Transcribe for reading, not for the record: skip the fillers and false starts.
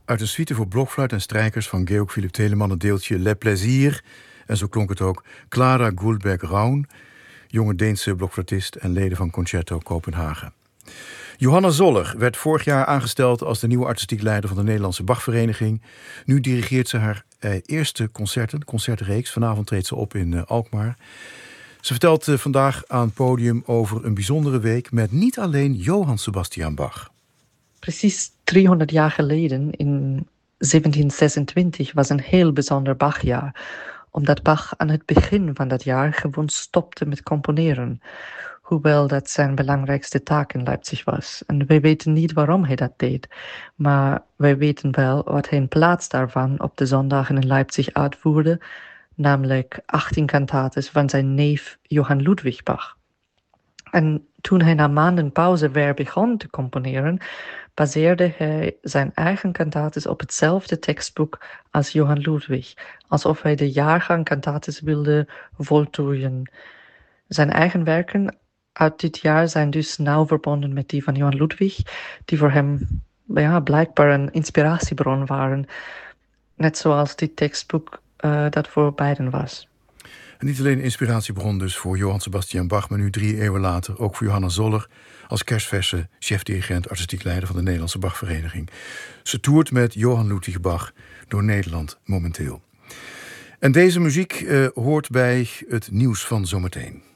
Uit een suite voor blokfluit en strijkers van Georg Philipp Telemann het deeltje Le Plaisir. En zo klonk het ook Clara Goldberg-Raun, jonge Deense blokfluitist en leden van Concerto Kopenhagen. Johanna Zoller werd vorig jaar aangesteld als de nieuwe artistiek leider van de Nederlandse Bachvereniging. Nu dirigeert ze haar eerste concertenreeks. Vanavond treedt ze op in Alkmaar. Ze vertelt vandaag aan het podium over een bijzondere week met niet alleen Johann Sebastian Bach. Precies 300 jaar geleden, in 1726, was een heel bijzonder Bachjaar, omdat Bach aan het begin van dat jaar gewoon stopte met componeren, hoewel dat zijn belangrijkste taak in Leipzig was. En wij weten niet waarom hij dat deed, maar wij weten wel wat hij in plaats daarvan op de zondagen in Leipzig uitvoerde, namelijk 18 kantates van zijn neef Johann Ludwig Bach. En toen hij na maanden pauze weer begon te componeren, baseerde hij zijn eigen kantates op hetzelfde tekstboek als Johann Ludwig, alsof hij de jaargang kantates wilde voltooien. Zijn eigen werken uit dit jaar zijn dus nauw verbonden met die van Johann Ludwig, die voor hem blijkbaar een inspiratiebron waren, net zoals dit tekstboek dat voor beiden was. En niet alleen inspiratiebron dus voor Johann Sebastian Bach, maar nu 3 eeuwen later ook voor Johanna Zoller als kerstverse chefdirigent, artistiek leider van de Nederlandse Bachvereniging. Ze toert met Johann Ludwig Bach door Nederland momenteel. En deze muziek hoort bij het nieuws van zometeen.